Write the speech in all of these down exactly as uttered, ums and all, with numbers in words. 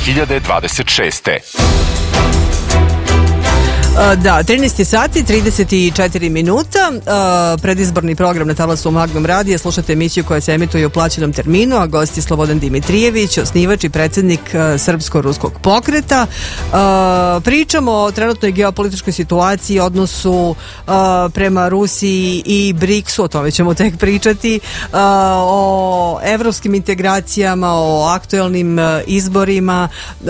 hiljade dvadeset šeste. Da, trinaest sati, trideset četiri minuta, predizborni program na talasu Magnum radija, slušate emisiju koja se emituje u plaćenom terminu, a gost je Slobodan Dimitrijević, osnivač i predsjednik Srpsko-ruskog pokreta. Pričamo o trenutnoj geopolitičkoj situaciji, odnosu prema Rusiji i briksu, o tome ćemo tek pričati, o evropskim integracijama, o aktuelnim izborima,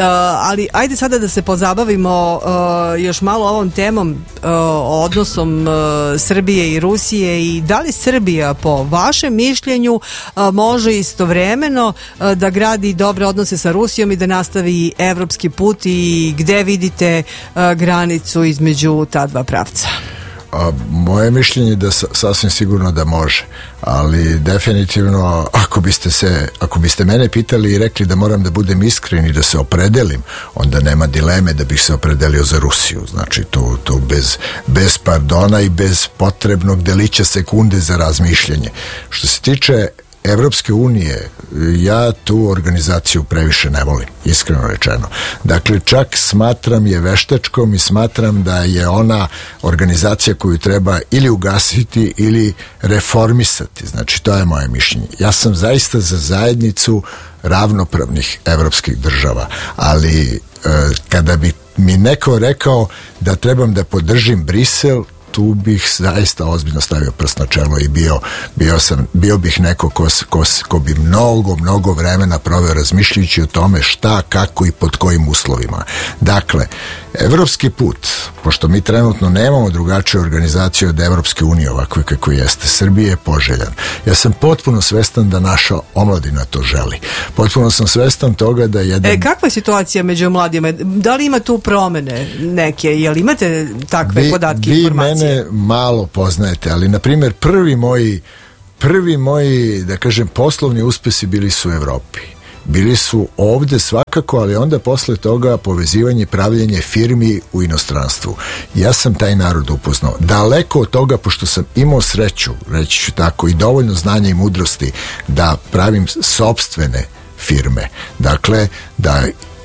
ali ajde sada da se pozabavimo još malo ovom temom, o odnosom Srbije i Rusije i da li Srbija po vašem mišljenju može istovremeno da gradi dobre odnose sa Rusijom i da nastavi evropski put i gde vidite granicu između ta dva pravca? A, moje mišljenje je da sasvim sigurno da može, ali definitivno ako biste se, ako biste mene pitali i rekli da moram da budem iskren i da se opredelim, onda nema dileme da bih se opredelio za Rusiju. Znači to, to bez, bez pardona i bez potrebnog delića sekunde za razmišljanje. Što se tiče Evropske unije, ja tu organizaciju previše ne volim, iskreno rečeno. Dakle, čak smatram je veštačkom i smatram da je ona organizacija koju treba ili ugasiti ili reformisati. Znači, to je moje mišljenje. Ja sam zaista za zajednicu ravnopravnih evropskih država, ali e, kada bi mi neko rekao da trebam da podržim Brisel, tu bih zaista ozbiljno stavio prst na čelo i bio, bio, sam, bio bih neko ko, ko, ko bi mnogo, mnogo vremena proveo razmišljajući o tome šta, kako i pod kojim uslovima. Dakle, evropski put, pošto mi trenutno nemamo drugačiju organizaciju od Evropske unije ovakve kako jeste, Srbije je poželjan. Ja sam potpuno svestan da naša omladina to želi. Potpuno sam svestan toga da jedan... E, kakva je situacija među mladima? Da li ima tu promene neke? Jel imate takve vi, podatke i informacije? Vi mene malo poznajete, ali na primjer prvi moji prvi moji, da kažem, poslovni uspesi bili su u Evropi. Bili su ovde svakako, ali onda posle toga povezivanje i pravljenje firmi u inostranstvu. Ja sam taj narod upoznao. Daleko od toga, pošto sam imao sreću, reći ću tako, i dovoljno znanja i mudrosti da pravim sopstvene firme. Dakle, da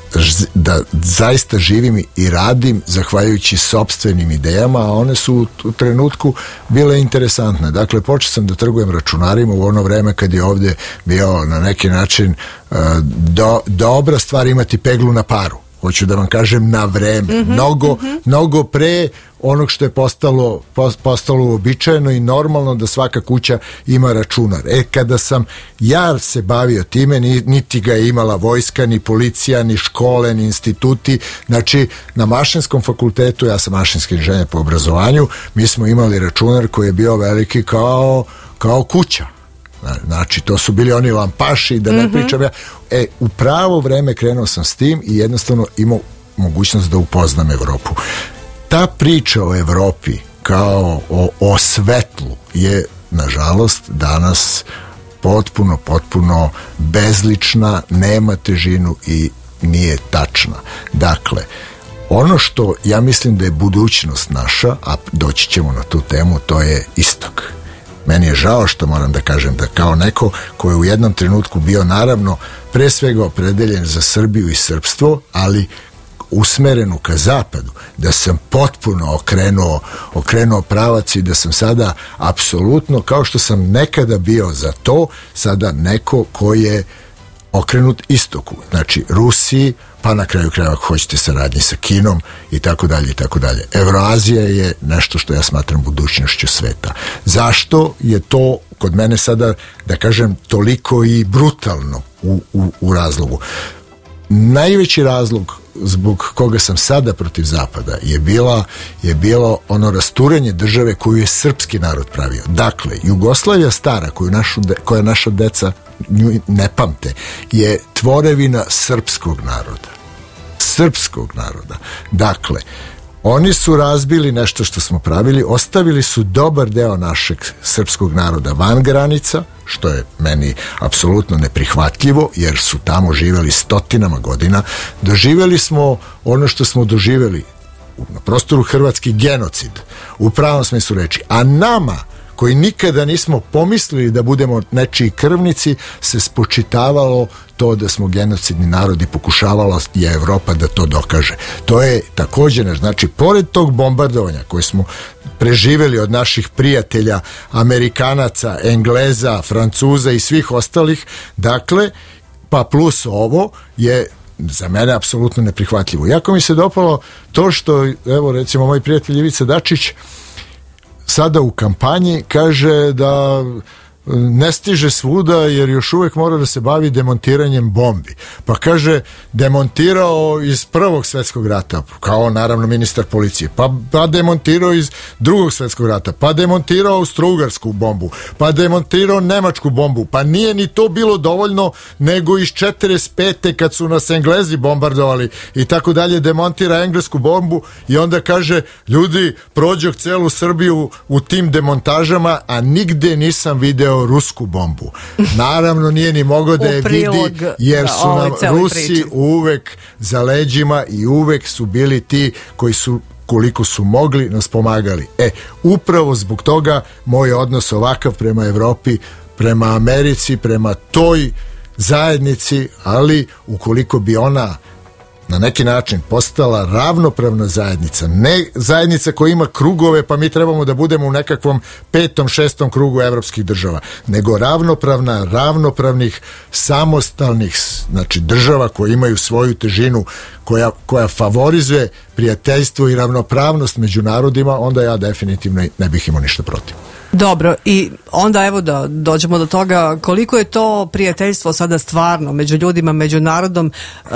da zaista živim i radim zahvaljujući sopstvenim idejama, a one su u trenutku bile interesantne. Dakle, počeo sam da trgujem računarima u ono vreme kad je ovdje bio na neki način do, dobra stvar imati peglu na paru. Hoću da vam kažem na vreme. Mm-hmm, mnogo, mm-hmm. mnogo pre onog što je postalo, postalo uobičajeno i normalno da svaka kuća ima računar. E, kada sam ja se bavio time, niti ga je imala vojska, ni policija, ni škole, ni instituti. Znači, na mašinskom fakultetu, ja sam mašinski inženjer po obrazovanju, mi smo imali računar koji je bio veliki kao, kao kuća. Znači, to su bili oni lampaši, da ne mm-hmm. pričam ja. E, u pravo vreme krenuo sam s tim i jednostavno imao mogućnost da upoznam Evropu. Ta priča o Evropi kao o, o svetlu je, nažalost, danas potpuno, potpuno bezlična, nema težinu i nije tačna. Dakle, ono što ja mislim da je budućnost naša, a doći ćemo na tu temu, to je istok. Meni je žao što moram da kažem da kao neko koji je u jednom trenutku bio naravno pre svega opredeljen za Srbiju i srpstvo, ali usmerenu ka zapadu, da sam potpuno okrenuo, okrenuo pravac i da sam sada apsolutno, kao što sam nekada bio za to, sada neko ko je okrenut istoku, znači Rusiji, pa na kraju krajeva ako hoćete saradnji sa Kinom i tako dalje i tako dalje. Evroazija je nešto što ja smatram budućnošću sveta. Zašto je to kod mene sada, da kažem, toliko i brutalno u, u, u razlogu? Najveći razlog zbog koga sam sada protiv Zapada je bila je bilo ono rasturanje države koju je srpski narod pravio. Dakle, Jugoslavija stara, koju našu de, koja naša deca nju ne pamte, je tvorevina srpskog naroda. Srpskog naroda. Dakle, oni su razbili nešto što smo pravili, ostavili su dobar deo našeg srpskog naroda van granica, što je meni apsolutno neprihvatljivo, jer su tamo živeli stotinama godina. Doživjeli smo ono što smo doživjeli na prostoru Hrvatski genocid, u pravom smislu reči. A nama, koji nikada nismo pomislili da budemo nečiji krvnici, se spočitavalo to da smo genocidni narod i pokušavala je Evropa da to dokaže. To je također, znači, pored tog bombardovanja koje smo preživeli od naših prijatelja, Amerikanaca, Engleza, Francuza i svih ostalih, dakle, pa plus ovo je za mene apsolutno neprihvatljivo. Jako mi se dopalo to što, evo recimo moj prijatelj Ivica Dačić sada u kampanji kaže da ne stiže svuda jer još uvek mora da se bavi demontiranjem bombi. Pa kaže, demontirao iz Prvog svjetskog rata, kao naravno ministar policije, pa, pa demontirao iz Drugog svjetskog rata, pa demontirao austrougarsku bombu, pa demontirao nemačku bombu, pa nije ni to bilo dovoljno, nego iz četrdeset pete kad su nas Englezi bombardovali i tako dalje, demontira englesku bombu i onda kaže, ljudi, prođoh celu Srbiju u tim demontažama, a nigde nisam video rusku bombu. Naravno nije ni mogao da je vidi jer su nam Rusi priči. uvek za leđima i uvek su bili ti koji su koliko su mogli nas pomagali. E, upravo zbog toga moj odnos ovakav prema Evropi, prema Americi, prema toj zajednici, ali ukoliko bi ona na neki način postala ravnopravna zajednica, ne zajednica koja ima krugove pa mi trebamo da budemo u nekakvom petom, šestom krugu evropskih država, nego ravnopravna, ravnopravnih samostalnih, znači država koje imaju svoju težinu, koja, koja favorizuje prijateljstvo i ravnopravnost među narodima, onda ja definitivno ne bih imao ništa protiv. Dobro, i onda evo da dođemo do toga koliko je to prijateljstvo sada stvarno među ljudima, među narodom, uh,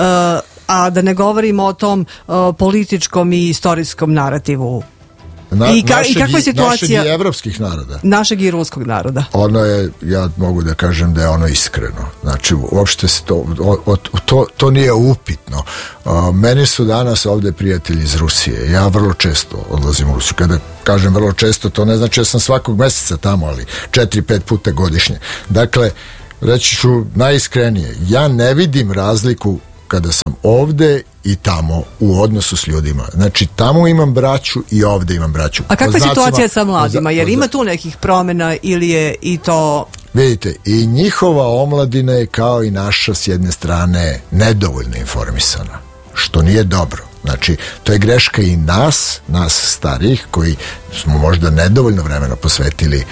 a da ne govorimo o tom uh, političkom i istorijskom narativu. Na, I, ka, i kakva je situacija našeg i evropskih naroda, našeg i ruskog naroda? Ono je, ja mogu da kažem da je ono iskreno, znači uopšte se to, o, o, to, to nije upitno. Uh, meni su danas ovde prijatelji iz Rusije, ja vrlo često odlazim u Rusiju, kada kažem vrlo često, to ne znači da sam svakog meseca tamo, ali četiri, pet puta godišnje. Dakle, reći ću najiskrenije, ja ne vidim razliku kada sam ovde i tamo u odnosu s ljudima. Znači, tamo imam braću i ovde imam braću. A kakva je situacija sa mladima? Jer ima tu nekih promjena ili je i to... Vidite, i njihova omladina je kao i naša s jedne strane nedovoljno informisana, što nije dobro. Znači, to je greška i nas, nas starih, koji smo možda nedovoljno vremena posvetili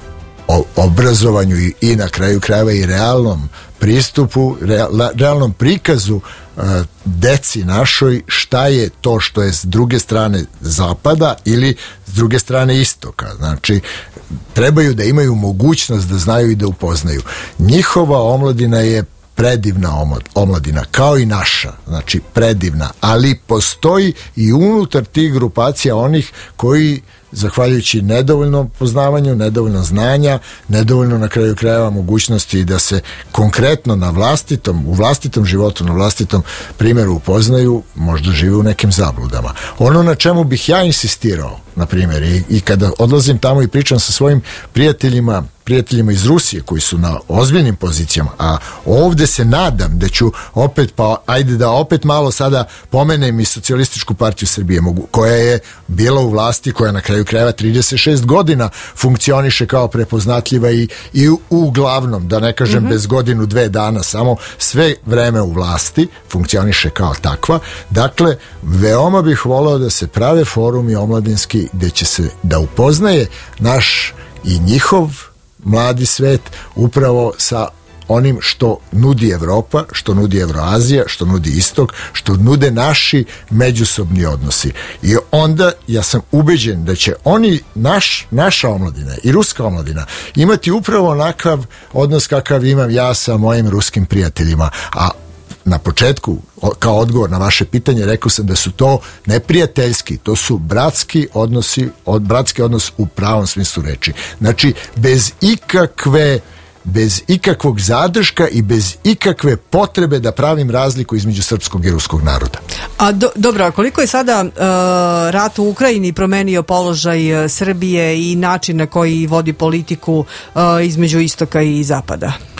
o obrazovanju i, i na kraju krajeva i realnom pristupu, real, realnom prikazu uh, deci našoj šta je to što je s druge strane zapada ili s druge strane istoka. Znači, trebaju da imaju mogućnost da znaju i da upoznaju. Njihova omladina je predivna omladina, kao i naša, znači predivna, ali postoji i unutar tih grupacija onih koji, zahvaljujući nedovoljnom poznavanju, nedovoljno znanja, nedovoljno na kraju krajeva mogućnosti da se konkretno na vlastitom, u vlastitom životu, na vlastitom primjeru upoznaju, možda žive u nekim zabludama. Ono na čemu bih ja insistirao, na primjer, i, i kada odlazim tamo i pričam sa svojim prijateljima, prijateljima iz Rusije koji su na ozbiljnim pozicijama, a ovde se nadam da ću opet, pa ajde da opet malo sada pomenem i Socijalističku partiju Srbije, koja je bila u vlasti, koja na kraju krajeva trideset šest godina funkcioniše kao prepoznatljiva i, i uglavnom, da ne kažem mm-hmm. bez godinu, dve dana, samo sve vreme u vlasti funkcioniše kao takva. Dakle, veoma bih voleo da se prave forumi omladinski gde će se da upoznaje naš i njihov mladi svet upravo sa onim što nudi Evropa, što nudi Evroazija, što nudi Istok, što nude naši međusobni odnosi. I onda ja sam ubeđen da će oni, naš, naša omladina i ruska omladina imati upravo onakav odnos kakav imam ja sa mojim ruskim prijateljima, a na početku, kao odgovor na vaše pitanje, rekao sam da su to neprijateljski, to su bratski odnosi, od, bratski odnos u pravom smislu reči. Znači, bez ikakve bez ikakvog zadrška i bez ikakve potrebe da pravim razliku između srpskog i ruskog naroda. A do, dobro, a koliko je sada uh, rat u Ukrajini promenio položaj uh, Srbije i način na koji vodi politiku uh, između istoka i zapada?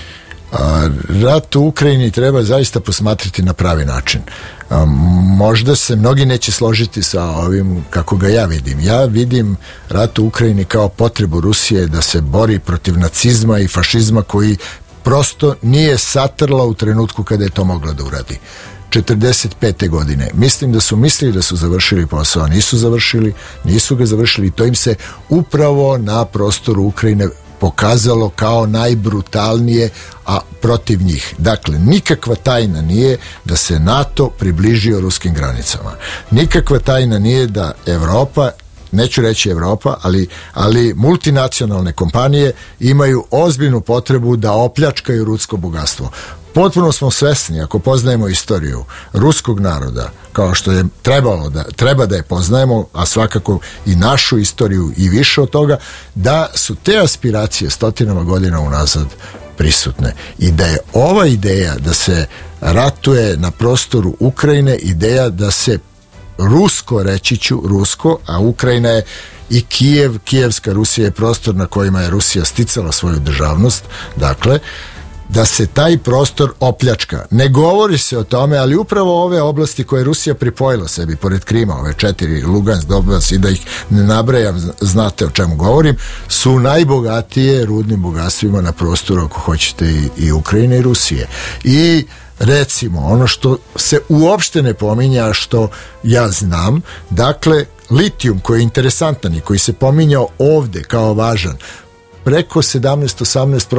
A, rat u Ukrajini treba zaista posmatrati na pravi način. A, možda se mnogi neće složiti sa ovim kako ga ja vidim. Ja vidim rat u Ukrajini kao potrebu Rusije da se bori protiv nacizma i fašizma koji prosto nije satrla u trenutku kada je to mogla da uradi. četrdeset pete godine. Mislim da su mislili da su završili posao, a nisu završili, nisu ga završili i to im se upravo na prostoru Ukrajine pokazalo kao najbrutalnije, a protiv njih. Dakle, nikakva tajna nije da se NATO približio ruskim granicama. Nikakva tajna nije da Evropa, neću reći Evropa, ali, ali multinacionalne kompanije imaju ozbiljnu potrebu da opljačkaju rusko bogatstvo. Potpuno smo svesni, ako poznajemo istoriju ruskog naroda, kao što je trebalo da, treba da je poznajemo, a svakako i našu istoriju i više od toga, da su te aspiracije stotinama godina unazad prisutne i da je ova ideja da se ratuje na prostoru Ukrajine ideja da se rusko, reći ću rusko, a Ukrajina je i Kijev, Kijevska Rusija je prostor na kojima je Rusija sticala svoju državnost, dakle, da se taj prostor opljačka. Ne govori se o tome, ali upravo ove oblasti koje je Rusija pripojila sebi, pored Krima, ove četiri, Lugansk, Donbas i da ih ne nabrajam, znate o čemu govorim, su najbogatije rudnim bogatstvima na prostoru, ako hoćete, i, i Ukrajine i Rusije. I recimo, ono što se uopšte ne pominja, što ja znam, dakle, litijum koji je interesantan i koji se pominjao ovde kao važan, preko sedamnaest do osamnaest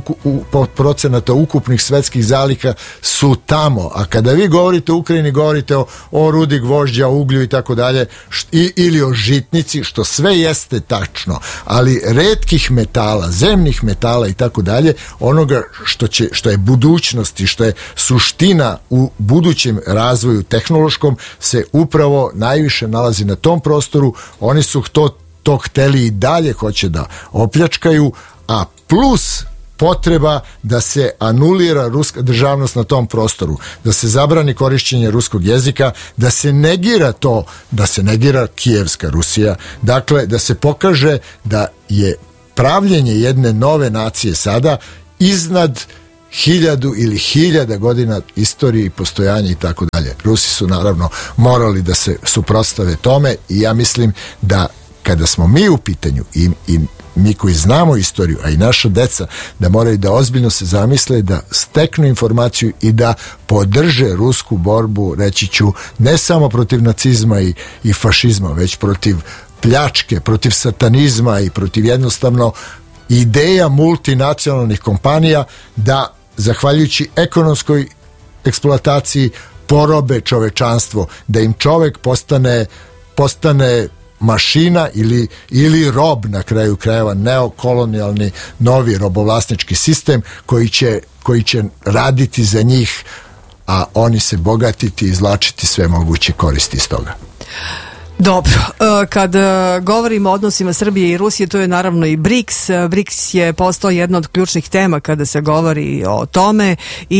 procenata ukupnih svetskih zaliha su tamo, a kada vi govorite o Ukrajini, govorite o, o rudi gvožđa, uglju i tako dalje, ili o žitnici, što sve jeste tačno, ali retkih metala, zemnih metala i tako dalje, onoga što, će, što je budućnost i što je suština u budućem razvoju tehnološkom, se upravo najviše nalazi na tom prostoru. Oni su to to hteli i dalje hoće da opljačkaju, a plus potreba da se anulira ruska državnost na tom prostoru, da se zabrani korišćenje ruskog jezika, da se negira to, da se negira Kijevska Rusija, dakle da se pokaže da je pravljenje jedne nove nacije sada iznad hiljadu ili hiljada godina istorije i postojanja i tako dalje. Rusi su naravno morali da se suprotstave tome i ja mislim da kada smo mi u pitanju i, i mi koji znamo istoriju, a i naša deca, da moraju da ozbiljno se zamisle, da steknu informaciju i da podrže rusku borbu, reći ću, ne samo protiv nacizma i, i fašizma, već protiv pljačke, protiv satanizma i protiv jednostavno ideja multinacionalnih kompanija da, zahvaljujući ekonomskoj eksploataciji, porobe čovečanstvo, da im čovek postane postane mašina ili, ili rob, na kraju krajeva, neokolonijalni novi robovlasnički sistem koji će, koji će raditi za njih, a oni se bogatiti i izvlačiti sve moguće koristi iz toga. Dobro, kad govorimo o odnosima Srbije i Rusije, to je naravno i BRICS. BRICS je postao jedna od ključnih tema kada se govori o tome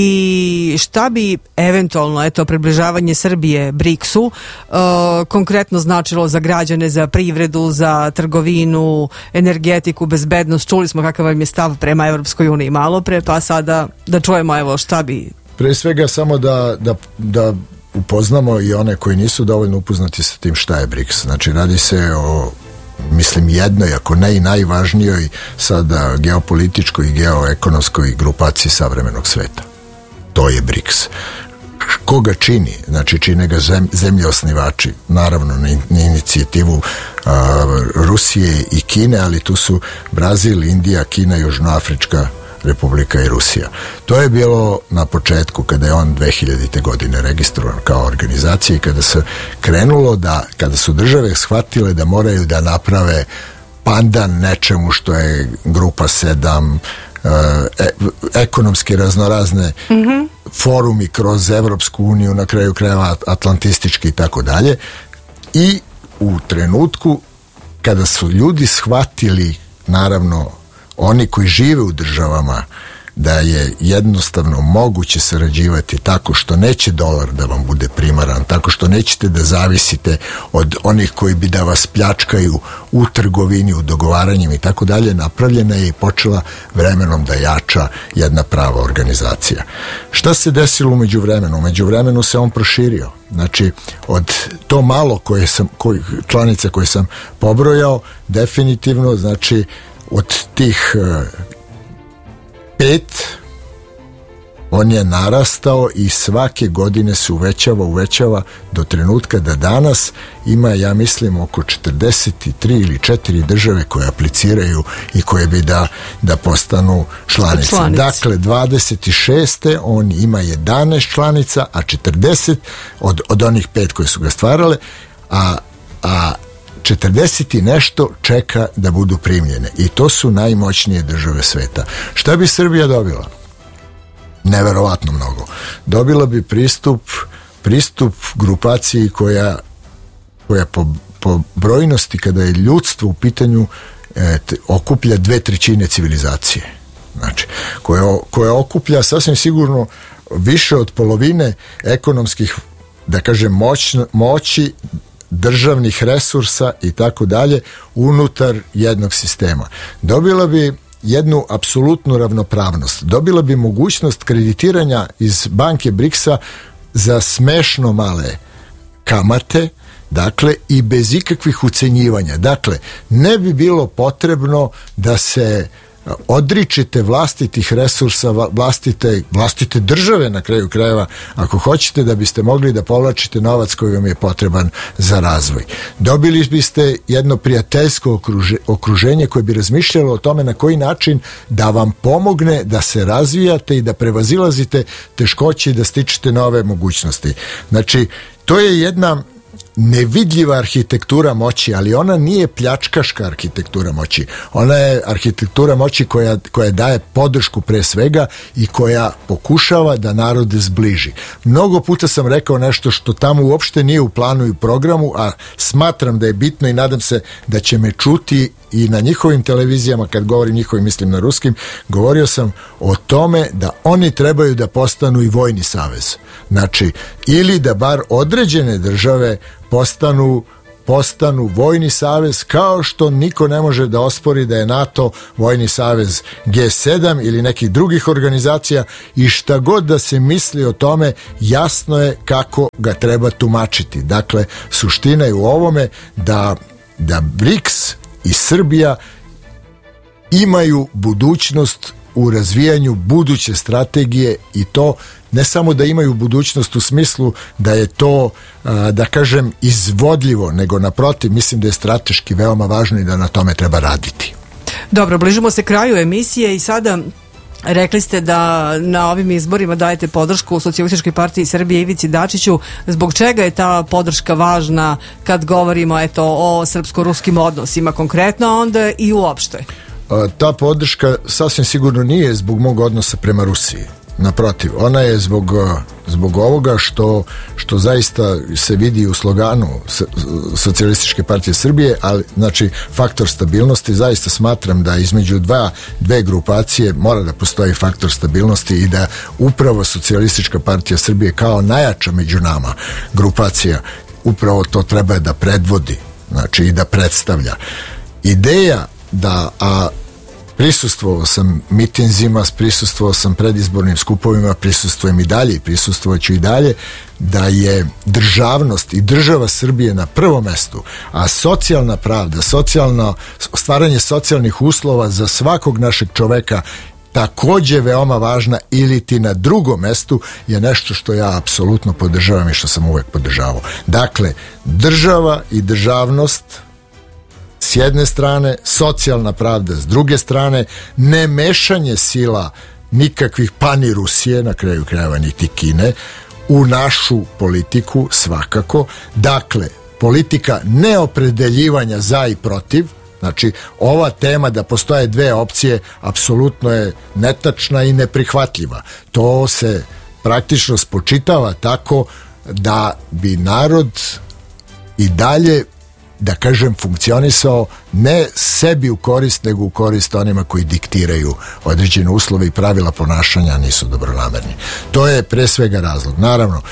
i šta bi eventualno, eto, približavanje Srbije BRICS-u uh, konkretno značilo za građane, za privredu, za trgovinu, energetiku, bezbednost. Čuli smo kakav vam je stav prema Evropskoj uniji malo pre, pa sada da čujemo, evo, šta bi... Pre svega samo da, da, da upoznamo i one koji nisu dovoljno upoznati sa tim šta je BRICS. Znači, radi se o, mislim, jednoj, ako ne i najvažnijoj sada geopolitičkoj i geoekonomskoj grupaciji savremenog sveta. To je BRICS. Ko ga čini? Znači, čine ga zem, zemlje osnivači, naravno na, na inicijativu a, Rusije i Kine, ali tu su Brazil, Indija, Kina, Južnoafrička Republika i Rusija. To je bilo na početku kada je on dve hiljadite godine registrovan kao organizacija i kada se krenulo da, kada su države shvatile da moraju da naprave pandan nečemu što je grupa sedam, e, ekonomski raznorazne mm-hmm. forumi kroz Evropsku uniju, na kraju krajeva atlantistički i tako dalje. I u trenutku kada su ljudi shvatili, naravno oni koji žive u državama da je jednostavno moguće sarađivati tako što neće dolar da vam bude primaran, tako što nećete da zavisite od onih koji bi da vas pljačkaju u trgovini, u dogovaranjima i tako dalje, napravljena je i počela vremenom da jača jedna prava organizacija. Šta se desilo umeđu vremenu? Umeđu vremenu se on proširio. Znači, od to malo koje sam, koji, članica koje sam pobrojao, definitivno, znači, od tih uh, pet, on je narastao i svake godine se uvećava, uvećava do trenutka da danas ima, ja mislim, oko četrdeset tri ili četiri države koje apliciraju i koje bi da, da postanu članice. Članici. Dakle, dvadeset šeste on ima jedanaest članica, a četrdeset od, od onih pet koje su ga stvarale, a, a četrdeset i nešto čeka da budu primljene. I to su najmoćnije države sveta. Šta bi Srbija dobila? Neverovatno mnogo. Dobila bi pristup pristup grupaciji koja, koja po, po brojnosti, kada je ljudstvo u pitanju, e, te, okuplja dve trećine civilizacije. Znači, koja, koja okuplja sasvim sigurno više od polovine ekonomskih, da kažem, moć, moći, državnih resursa i tako dalje unutar jednog sistema. Dobila bi jednu apsolutnu ravnopravnost. Dobila bi mogućnost kreditiranja iz banke Briksa za smešno male kamate, dakle, i bez ikakvih ucenjivanja. Dakle, ne bi bilo potrebno da se odričite vlastitih resursa, vlastite, vlastite države na kraju krajeva, ako hoćete, da biste mogli da povlačite novac koji vam je potreban za razvoj. Dobili biste jedno prijateljsko okruže, okruženje koje bi razmišljalo o tome na koji način da vam pomogne da se razvijate i da prevazilazite teškoće i da stičete nove mogućnosti. Znači, to je jedna nevidljiva arhitektura moći, ali ona nije pljačkaška arhitektura moći. Ona je arhitektura moći koja, koja daje podršku pre svega i koja pokušava da narode zbliži. Mnogo puta sam rekao nešto što tamo uopšte nije u planu i u programu, a smatram da je bitno i nadam se da će me čuti i na njihovim televizijama. Kad govorim njihovim, mislim na ruskim. Govorio sam o tome da oni trebaju da postanu i vojni savez. Znači, ili da bar određene države postanu postanu vojni savez, kao što niko ne može da ospori da je NATO vojni savez G sedam ili nekih drugih organizacija, i šta god da se misli o tome, jasno je kako ga treba tumačiti. Dakle, suština je u ovome da, da BRICS i Srbija imaju budućnost u razvijanju buduće strategije, i to ne samo da imaju budućnost u smislu da je to, da kažem, izvodljivo, nego naprotiv, mislim da je strateški veoma važno i da na tome treba raditi. Dobro, bližimo se kraju emisije i sada rekli ste da na ovim izborima dajete podršku Socijalističkoj partiji Srbije Ivici Dačiću. Zbog čega je ta podrška važna kad govorimo, eto, o srpsko-ruskim odnosima konkretno, a onda i uopšte? Ta podrška sasvim sigurno nije zbog mog odnosa prema Rusiji. Naprotiv, ona je zbog, zbog ovoga što, što zaista se vidi u sloganu Socijalističke partije Srbije, ali znači faktor stabilnosti. Zaista smatram da između dva, dve grupacije mora da postoji faktor stabilnosti i da upravo Socijalistička partija Srbije kao najjača među nama grupacija upravo to treba da predvodi, znači i da predstavlja. Ideja da, a prisustvovao sam mitinzima, prisustvovao sam predizbornim skupovima, prisustvujem i dalje i prisustvovaću i dalje, da je državnost i država Srbije na prvom mestu, a socijalna pravda, socijalno, stvaranje socijalnih uslova za svakog našeg čoveka takođe veoma važna ili ti na drugom mestu, je nešto što ja apsolutno podržavam i što sam uvek podržavao. Dakle, država i državnost s jedne strane, socijalna pravda s druge strane, ne mešanje sila nikakvih, pa ni Rusije, na kraju krajeva niti Kine, u našu politiku svakako. Dakle, politika neopredeljivanja za i protiv. Znači, ova tema da postoje dve opcije apsolutno je netačna i neprihvatljiva. To se praktično spočitava tako da bi narod i dalje da kažem, funkcionisao ne sebi u korist, nego u korist onima koji diktiraju određene uslove i pravila ponašanja, nisu dobronamerni. To je pre svega razlog. Naravno,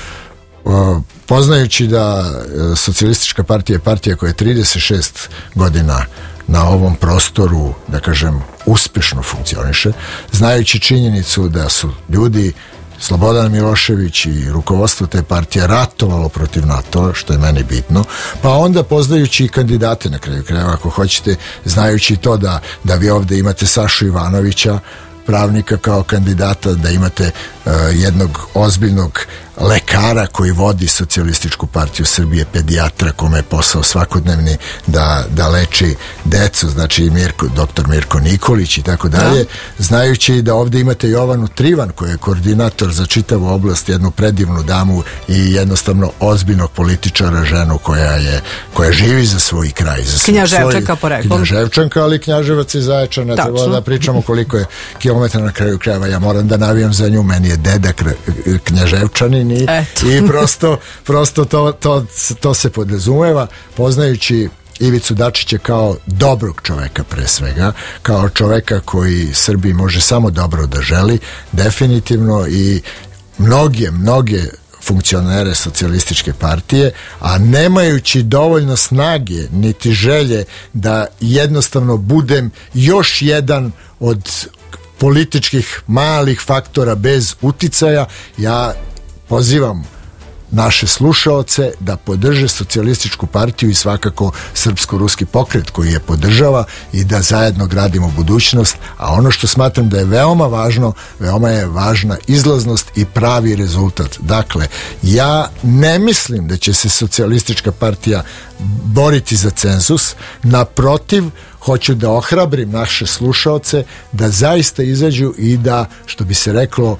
poznajući da Socijalistička partija je partija koja je trideset šest godina na ovom prostoru, da kažem, uspešno funkcioniše, znajući činjenicu da su ljudi, Slobodan Milošević i rukovodstvo te partije ratovalo protiv NATO, što je meni bitno, pa onda poznajući i kandidate na kraju krajeva, ako hoćete, znajući to da, da vi ovde imate Sašu Ivanovića, pravnika, kao kandidata, da imate uh, jednog ozbiljnog lekara koji vodi Socijalističku partiju Srbije, pedijatra kome je posao svakodnevni da, da leči decu, znači Mirko, doktor Mirko Nikolić i tako dalje, znajući da ovdje imate Jovanu Trivan koja je koordinator za čitavu oblast, jednu predivnu damu i jednostavno ozbiljnog političara, ženu koja je koja živi za svoj kraj, za Knjaževčanka poreklom. Knjaževčanka, ali Knjaževac i Zaječana, treba da pričamo koliko je kilometra na kraju krajeva. Ja moram da navijam za nju, meni je deda Knjaževčanin i, i prosto, prosto to, to, to se podrazumeva, poznajući Ivicu Dačića kao dobrog čoveka pre svega, kao čoveka koji Srbiji može samo dobro da želi, definitivno, i mnoge, mnoge funkcionere Socijalističke partije, a nemajući dovoljno snage niti želje da jednostavno budem još jedan od političkih malih faktora bez uticaja, ja pozivam naše slušaoce da podrže Socijalističku partiju i svakako Srpsko-ruski pokret koji je podržava i da zajedno gradimo budućnost, a ono što smatram da je veoma važno, veoma je važna izlaznost i pravi rezultat. Dakle, ja ne mislim da će se Socijalistička partija boriti za cenzus, naprotiv, hoću da ohrabrim naše slušaoce da zaista izađu i da, što bi se reklo,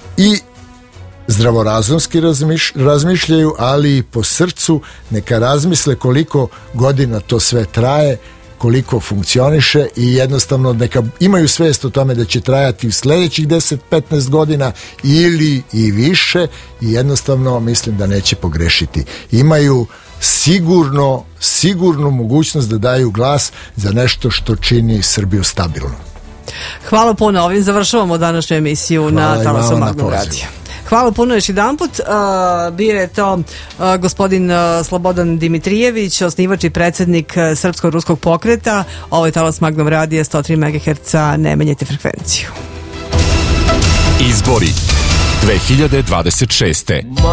i zdravorazumski razmiš, razmišljaju, ali i po srcu neka razmisle koliko godina to sve traje, koliko funkcioniše i jednostavno neka imaju svest o tome da će trajati u sledećih deset do petnaest godina ili i više i jednostavno mislim da neće pogrešiti. Imaju sigurno, sigurnu mogućnost da daju glas za nešto što čini Srbiju stabilno. Hvala puno, ovim završavamo današnju emisiju. Hvala na Talasu Magnog radija. Hvala puno još jedan put. Uh, bio je to uh, gospodin uh, Slobodan Dimitrijević, osnivač i predsjednik uh, Srpsko-ruskog pokreta. Ovo je Talas Magnog radija, sto tri megaherca, ne menjajte frekvenciju. Izbori dve hiljade dvadeset šeste.